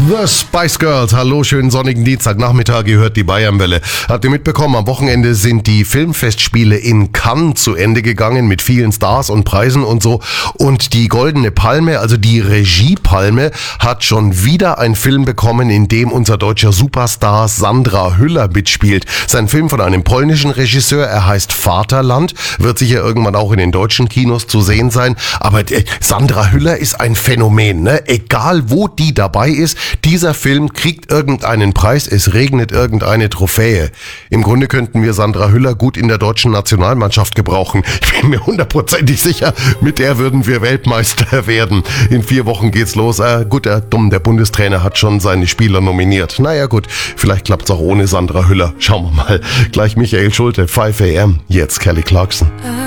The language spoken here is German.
The Spice Girls, hallo, schönen sonnigen Dienstagnachmittag, ihr hört die Bayernwelle. Habt ihr mitbekommen, am Wochenende sind die Filmfestspiele in Cannes zu Ende gegangen mit vielen Stars und Preisen und so. Und die Goldene Palme, also die Regiepalme, hat schon wieder einen Film bekommen, in dem unser deutscher Superstar Sandra Hüller mitspielt. Sein Film von einem polnischen Regisseur, er heißt Vaterland, wird sicher irgendwann auch in den deutschen Kinos zu sehen sein. Aber Sandra Hüller ist ein Phänomen, ne? Egal wo die dabei ist, dieser Film kriegt irgendeinen Preis, es regnet irgendeine Trophäe. Im Grunde könnten wir Sandra Hüller gut in der deutschen Nationalmannschaft gebrauchen. Ich bin mir hundertprozentig sicher, mit der würden wir Weltmeister werden. In 4 Wochen geht's los. Der Bundestrainer hat schon seine Spieler nominiert. Naja gut, vielleicht klappt's auch ohne Sandra Hüller. Schauen wir mal. Gleich Michael Schulte, 5 AM, jetzt Kelly Clarkson.